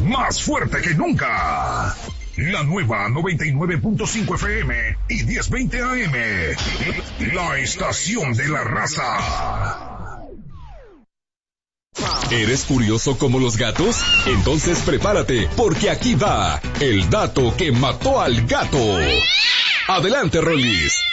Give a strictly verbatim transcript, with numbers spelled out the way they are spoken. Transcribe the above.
más fuerte que nunca. La nueva noventa y nueve punto cinco F M y diez veinte A M. La estación de la raza. ¿Eres curioso como los gatos? Entonces prepárate, porque aquí va el dato que mató al gato. Adelante, Rolis.